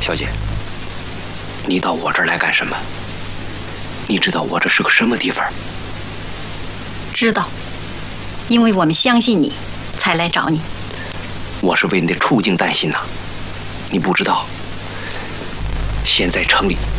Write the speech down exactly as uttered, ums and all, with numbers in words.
小姐，你到我这儿来干什么？你知道我这是个什么地方？ 知道，因为我们相信你，才来找你。 我是为你的处境担心呐，你不知道，现在城里